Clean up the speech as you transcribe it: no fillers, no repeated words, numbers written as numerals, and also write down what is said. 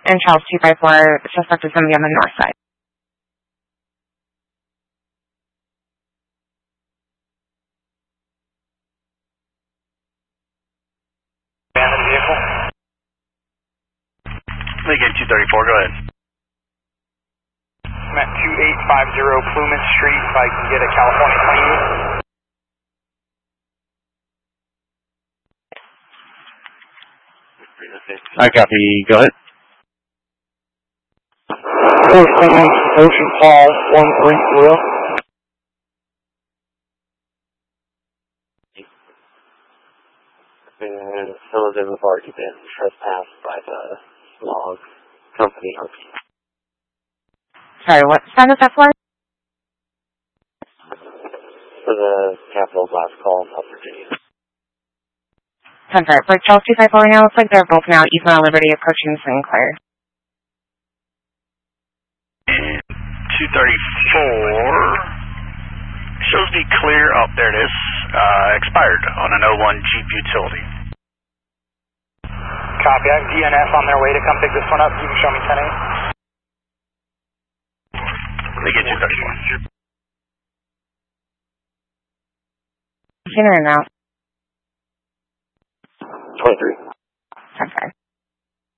and Charles 254, suspect is going to be on the north side. Abandoned vehicle. Lincoln 234, go ahead. I'm at 2850 Plymouth Street, if I can get a California 28. I copy, go ahead. Ocean Paul 130. And some of them have already been trespassed by the log company RP. Sorry, what sound is that for? For the Capitol's last call in South Virginia. I'm sorry, for Charles 254 now, looks like they're both now East Mile Liberty approaching Sinclair. 234 shows me clear. Oh, there it is. Expired on an 01 Jeep Utility. Copy. I have DNF on their way to come pick this one up. You can show me 10-8. Let me get 234. Sooner now. 23. I'm sorry.